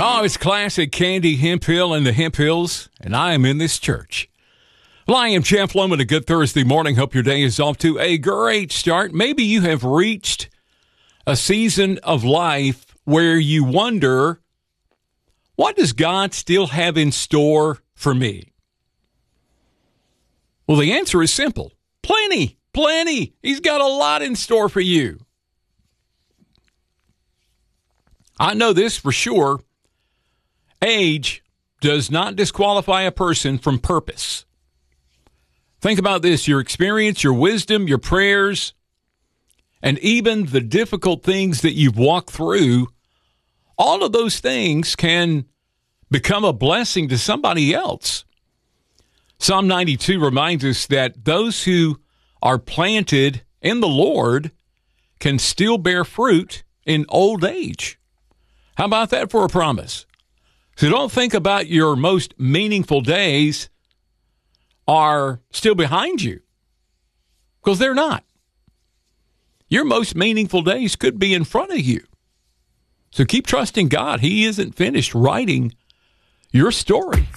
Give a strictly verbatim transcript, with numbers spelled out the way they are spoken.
Oh, it's classic Candy Hemphill and the Hemphills, and I am in this church. Well, I am Jeff Loman. A good Thursday morning. Hope your day is off to a great start. Maybe you have reached a season of life where you wonder, what does God still have in store for me? Well, the answer is simple. Plenty, plenty. He's got a lot in store for you. I know this for sure. Age does not disqualify a person from purpose. Think about this. Your experience, your wisdom, your prayers, and even the difficult things that you've walked through, all of those things can become a blessing to somebody else. Psalm ninety-two reminds us that those who are planted in the Lord can still bear fruit in old age. How about that for a promise? So don't think about your most meaningful days are still behind you, because they're not. Your most meaningful days could be in front of you. So keep trusting God. He isn't finished writing your story.